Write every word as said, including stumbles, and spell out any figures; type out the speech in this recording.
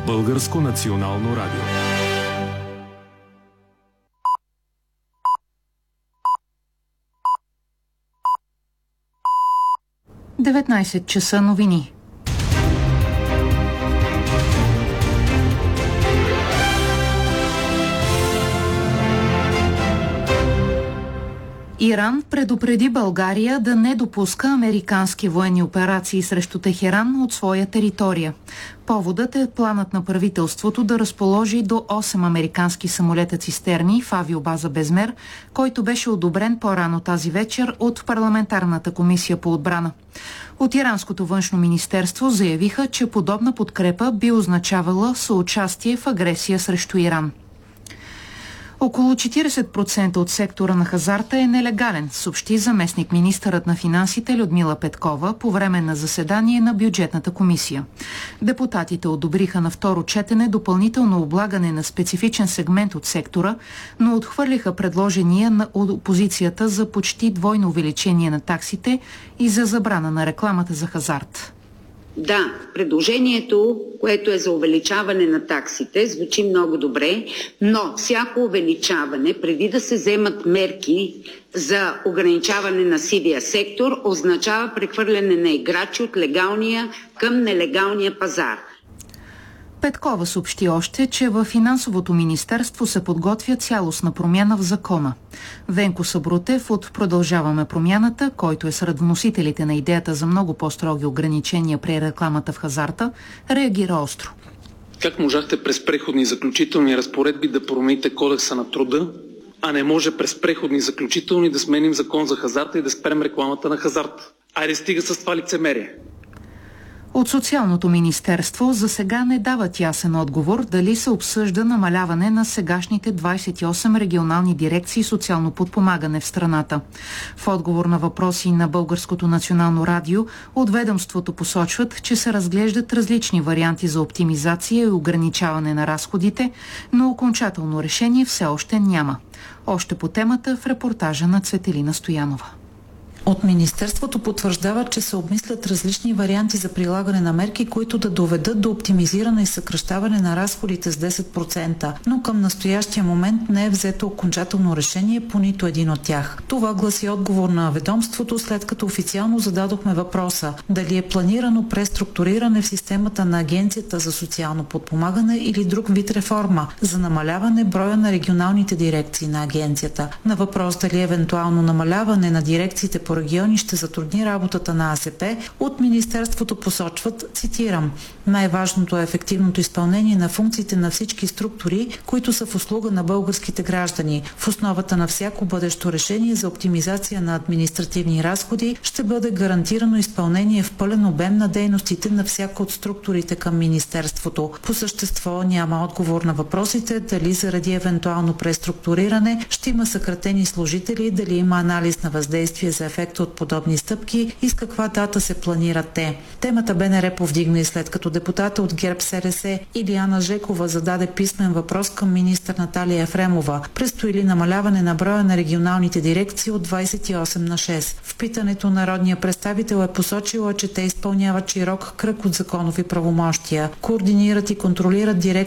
Българско национално радио. деветнайсет часа новини. Иран предупреди България да не допуска американски военни операции срещу Техеран от своя територия. Поводът е планът на правителството да разположи до осем американски самолета-цистерни в авиобаза Безмер, който беше одобрен по-рано тази вечер от парламентарната комисия по отбрана. От иранското външно министерство заявиха, че подобна подкрепа би означавала съучастие в агресия срещу Иран. Около четирийсет процента от сектора на хазарта е нелегален, съобщи заместник-министърът на финансите Людмила Петкова по време на заседание на бюджетната комисия. Депутатите одобриха на второ четене допълнително облагане на специфичен сегмент от сектора, но отхвърлиха предложения на опозицията за почти двойно увеличение на таксите и за забрана на рекламата за хазарт. Да, предложението, което е за увеличаване на таксите, звучи много добре, но всяко увеличаване, преди да се вземат мерки за ограничаване на сивия сектор, означава прехвърляне на играчи от легалния към нелегалния пазар. Петкова съобщи още, че във финансовото министерство се подготвя цялостна промяна в закона. Венко Сабрутев от Продължаваме промяната, който е сред вносителите на идеята за много по-строги ограничения при рекламата в хазарта, реагира остро. Как можахте през преходни и заключителни разпоредби да промените Кодекса на труда, а не може през преходни и заключителни да сменим закон за хазарта и да спрем рекламата на хазарт? Айде стига с това лицемерие! От Социалното министерство за сега не дават ясен отговор дали се обсъжда намаляване на сегашните двайсет и осем регионални дирекции социално подпомагане в страната. В отговор на въпроси на Българското национално радио от ведомството посочват, че се разглеждат различни варианти за оптимизация и ограничаване на разходите, но окончателно решение все още няма. Още по темата в репортажа на Цветелина Стоянова. От Министерството потвърждават, че се обмислят различни варианти за прилагане на мерки, които да доведат до оптимизиране и съкращаване на разходите с десет процента, но към настоящия момент не е взето окончателно решение по нито един от тях. Това гласи отговор на ведомството, след като официално зададохме въпроса дали е планирано преструктуриране в системата на Агенцията за социално подпомагане или друг вид реформа за намаляване броя на регионалните дирекции на агенцията. На въпрос дали евентуално намаляване на дирекциите по региони ще затрудни работата на АСП, от Министерството посочват, цитирам, най-важното е ефективното изпълнение на функциите на всички структури, които са в услуга на българските граждани. В основата на всяко бъдещо решение за оптимизация на административни разходи ще бъде гарантирано изпълнение в пълен обем на дейностите на всяка от структурите към Министерството. По същество няма отговор на въпросите дали заради евентуално преструктуриране ще има съкратени служители, дали има анализ на въздействие за ефект от подобни стъпки и с каква дата се планират те. Темата БНР повдигна и след като депутата от ГЕРБ СРС Илияна Жекова зададе писмен въпрос към министър Наталия Ефремова. Предстои ли намаляване на броя на регионалните дирекции от двайсет и осем на шест? В питането народния представител е посочила, че те изпълняват широк кръг от законови правомощия. Координират и контролират дирекции